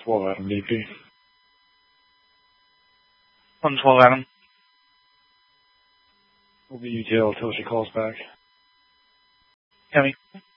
12 Adam, DP. 112 Adam. We'll be UTL until she calls back. Copy.